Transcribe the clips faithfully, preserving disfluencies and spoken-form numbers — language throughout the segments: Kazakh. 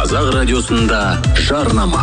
Қазақ радиосында жарнама.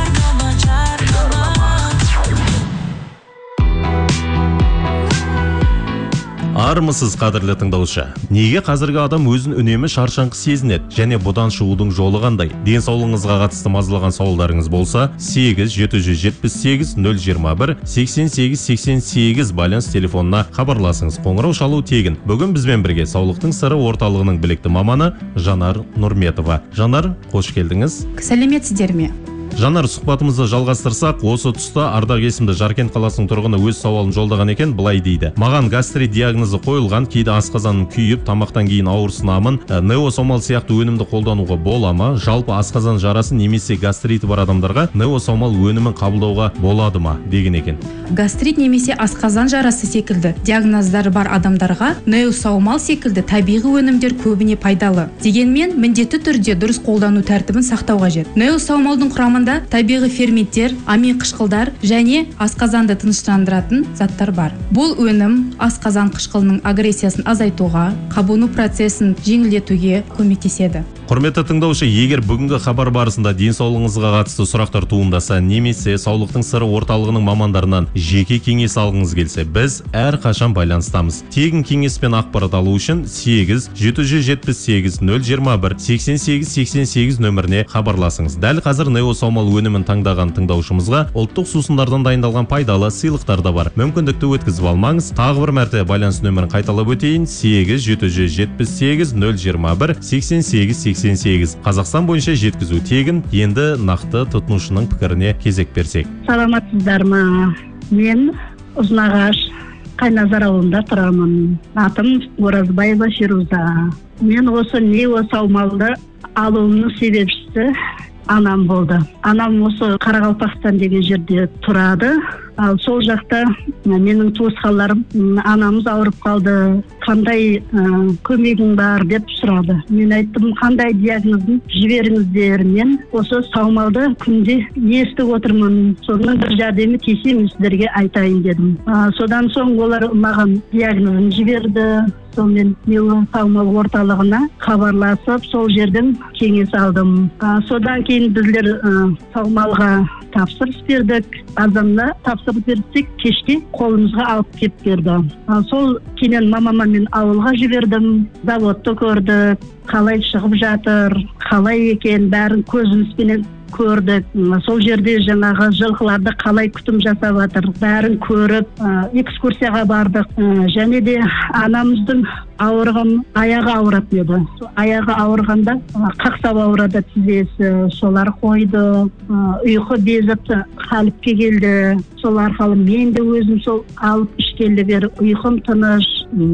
Армысыз қадірлі тыңдаушы. Неге қазіргі адам өзін үнемі шаршаңқы сезінеді және бұдан шығудың жолы қандай? Денсаулығыңызға қатысты мазалаған сауалдарыңыз болса, сегіз жеті жүз жетпіс сегіз нөл жиырма бір сексен сегіз сексен сегіз байланыс телефонына хабарласыңыз. Қоңырау шалу тегін. Бүгін бізбен бірге саулықтың сыры орталығының білікті маманы Жанар Нұрметова. Жанар, қош келдіңіз. Сәлеметсіздер ме? Жанар, сұхбатымызды жалғастырсақ, осы тұста Ардақ есімді Жаркент қаласының тұрғыны өз сауалын жолдаған екен, былай дейді. Маған гастрит диагнозы қойылған, кейде асқазаным күйіп, тамақтан кейін ауырсынамын, неосомал сияқты өнімді қолдануға бола ма? Жалпы асқазан жарасы немесе гастриті бар адамдарға неосомал өнімін қабылдауға болады ма деген екен. Гастрит немесе асқазан жарасы секілді диагноздары бар адамдарға неосомал секілді табиғи өнімдер көбіне пайдалы. Дегенмен, міндетті түрде дұрыс қолдану тәртібін сақтау қажет. Неосомалдың құрамында табиғи ферменттер, амин қышқылдар және асқазанды тыныштандыратын заттар бар. Бұл өнім асқазан қышқылының агрессиясын азайтуға, қабыну процесін жеңілдетуге көмектеседі. Құрметті тыңдаушы, егер бүгінгі хабар барысында денсаулығыңызға қатысты сұрақтар туындаса, немесе саулықтың сыры орталығының мамандарынан жеке кеңес алғыңыз келсе, біз әр қашан байланыстамыз. Тегін кеңес пен ақпарат алу үшін сегіз жеті жүз жетпіс сегіз нөл жиырма бір сексен сегіз сексен сегіз нөміріне хабарласыңыз. Дәл қазір неосомал өнімін таңдаған тыңдаушымызға ұлттық сусындардан дайындалған пайдалы сыйлықтар да бар. Мүмкіндікті өткізіп алмаңыз. Тағы бір мәрте байланыс нөмірін қайталап өтейін: сегіз жеті жүз жетпіс сегіз нөл жиырма бір сексен сегіз сексен сегіз. Қазақстан бойынша жеткізу тегін. Енді нақты тұтынушының пікіріне кезек берсек. Саламатсыздар ма? Мен Ұзынағаш Қайназар ауылында тұрамын. Атым Оразбаева Феруза. Мен осы неосомалды алуымның себепшісі анам болды. Анам осы Қарақалпақстан деген жерде тұрады. Ал сол жақта менің туысқандарым, анамыз ауырып қалды, қандай көмегің бар деп сұрады. Мен айттым, қандай диагнозын жіберіңіздер, мен осы саумалды күнде естіп отырмын, соның бір жәрдемі тисе мен сіздерге айтайын дедім. Содан соң олар маған диагнозын жіберді. Сол мен неосомал орталығына хабарласып, сол жерден кеңес алдым. Содан кейін біздер саумалға тапсырыс бердік. Адамда тапсырыс берсек, кешке қолымызға алып кеп берді. Сол кейін мамама мен ауылға жібердім. Заводты көрдік, қалай шығып жатыр, қалай екен, бәрін көзімізбен көрдік. Сол жерде жаңағы жылқыларды қалай күтім жасап жатыр, бәрін көріп, экскурсияға бардық. Және де анамыздың ауырған, аяғы ауыратын еді. Аяғы ауырғанда қақсап ауырады тізесі, солар қойды, ұйқы безіп қалыпқа келді. Сол арқылы мен де өзім сол алып ішкелі бері ұйқым тыныш.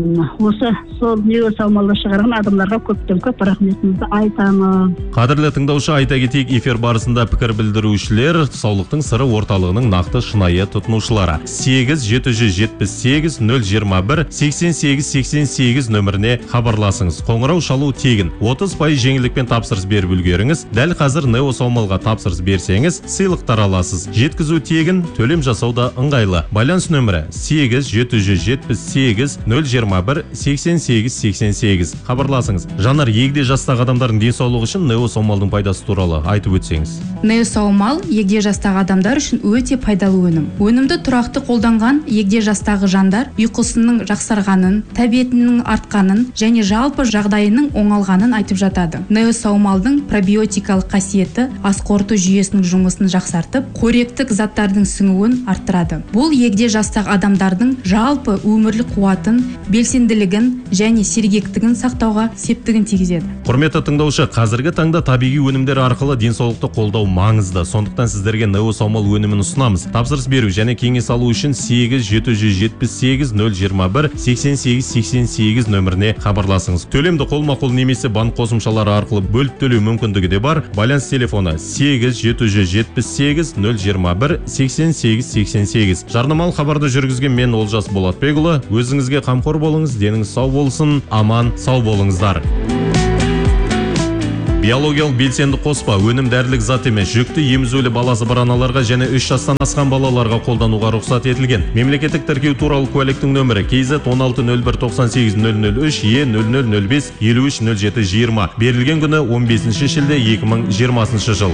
Осы сол неосомалды шығарған адамдарға көптен көп рахметімізді айтамын. Қадірлі тыңдаушы, айта кетейік, эфир барысында пікір білдірушілер саулықтың сыры орталығының нақты шынайы тұтынушылары. сегіз жеті жүз жетпіс сегіз нөл жиырма бір сексен сегіз сексен сегіз нөміріне хабарласыңыз. Қоңырау шалу тегін. отыз пайыз жеңілдікпен тапсырыс беріп үлгеріңіз. Дәл қазір неосомалға тапсырыс берсеңіз, сыйлықтар аласыз. Жеткізу тегін, төлем жасауда ыңғайлы. Байланыс нөмірі сегіз жеті жүз жетпіс сегіз нөл жиырма бір сексен сегіз сексен сегіз. Хабарласыңыз. Жанар, егде жастағы адамдардың денсаулығы үшін неосомалдың пайдасы туралы айтып өтсеңіз. Неосомал егде жастағы адамдар үшін өте пайдалы өнім. Өнімді тұрақты қолданған егде жастағы жандар ұйқысының жақсарғанын, тәбетінің артқанын және жалпы жағдайының оңалғанын айтып жатады. Неосомалдың пробиотикалық қасиеті ас қорыту жүйесінің жұмысын жақсартып, қоректік заттардың сіңуін арттырады. Бұл егде жастағы адамдардың жалпы өмірлік қуатын, белсенділігін және сергектігін сақтауға септігін тигізеді. Құрметті тыңдаушы, қазіргі таңда табиғи өнімдер арқылы денсаулықты қолдау маңызды. Сондықтан сіздерге неосомал өнімін ұсынамыз. Тапсырыс беру және кеңес алу үшін сегіз жеті жүз жетпіс сегіз нөл жиырма бір сексен сегіз сексен сегіз нөміріне хабарласыңыз. Төлемді қолма-қол немесе банк қосымшалары арқылы бөліп төлеу мүмкіндігі де бар. Байланыс телефоны сегіз жеті жүз жетпіс сегіз нөл жиырма бір сексен сегіз сексен сегіз. Жарнамалық хабарды жүргізген мен Олжас Болатбекұлы. Өзіңізге қамқор болыңыз, деніңіз сау болсын, аман сау болыңыздар. Биологиялық белсенді қоспа өнім дәрілік зат емес, жүкті емізулі баласы бар аналарға және үш жастан асқан балаларға қолдануға рұқсат етілген. Мемлекеттік тіркеу туралы куәліктің нөмірі кей зет он алты нөл бір тоқсан сегіз нөл нөл үш е нөл нөл нөл бес елу үш нөл жеті жиырма. Берілген күні он бесінші шілде екі мың жиырмасыншы жыл.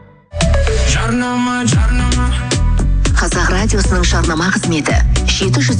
Қазақ радиосының жарнама қызметі жеті жүз